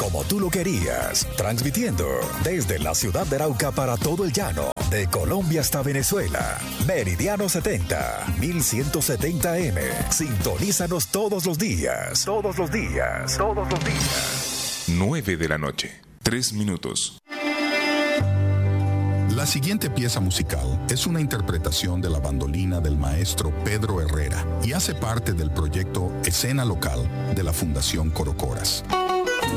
como tú lo querías, transmitiendo desde la ciudad de Arauca para todo el llano, de Colombia hasta Venezuela. Meridiano 70, 1170M. Sintonízanos todos los días. Todos los días. Todos los días. 9 de la noche, 3 minutos. La siguiente pieza musical es una interpretación de la bandolina del maestro Pedro Herrera y hace parte del proyecto Escena Local de la Fundación Corocoras.